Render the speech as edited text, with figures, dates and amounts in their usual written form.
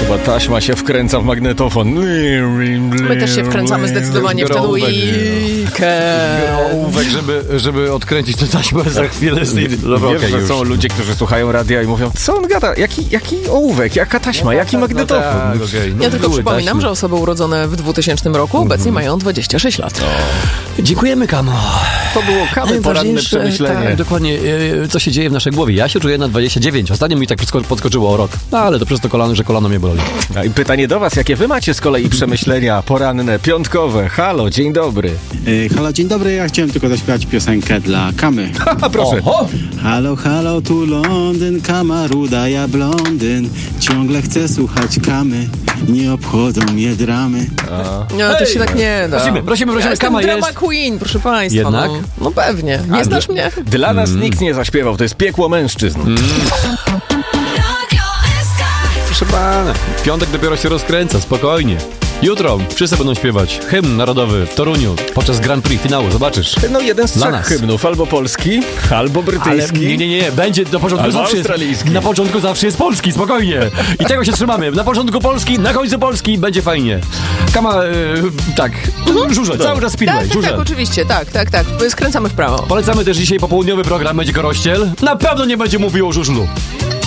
Chyba taśma się wkręca w magnetofon. My też się wkręcamy zdecydowanie w ten weekend. Ołówek, żeby odkręcić tę taśmę za chwilę z tej... Wiesz, że są ludzie, którzy słuchają radia i mówią, co on gada? Jaki ołówek? Jaka taśma? Jaki magnetofon? Ja tylko przypominam, że osoby urodzone w 2000 roku obecnie mają 26 lat. Dziękujemy, Kamo. To było Kamy poranne przemyślenie. Tak, dokładnie, co się dzieje w naszej głowie. Ja się czuję na 29. Ostatnio mi tak podskoczyło o rok. No, ale to przez to kolano, że kolano mnie boli. A i pytanie do was, jakie wy macie z kolei przemyślenia poranne, piątkowe? Halo, dzień dobry. Halo, dzień dobry. Ja chciałem tylko zaśpiewać piosenkę dla Kamy. Proszę. Halo, halo, tu Londyn, Kama ruda, ja blondyn. Ciągle chcę słuchać Kamy, nie obchodzą mnie dramy. No to się tak nie da. Prosimy, Ja jestem Kama drama jest. queen, proszę państwa. Jednak? No pewnie. Nie znasz mnie? Dla nas nikt nie zaśpiewał, to jest piekło mężczyzn. Proszę pana, piątek dopiero się rozkręca, spokojnie. Jutro wszyscy będą śpiewać hymn narodowy w Toruniu podczas Grand Prix finału, zobaczysz. No jeden z Dla trzech nas. hymnów, albo polski, albo brytyjski. Ale nie, będzie do początku Albo zawsze australijski. na początku zawsze jest polski, spokojnie. I tego się trzymamy. Na początku polski, na końcu polski, będzie fajnie. Kama, tak, żurze, cały czas speedway, Tak, żurze. oczywiście, tak. Skręcamy w prawo. Polecamy też dzisiaj popołudniowy program, będzie Korościel. Na pewno nie będzie mówił o żużlu.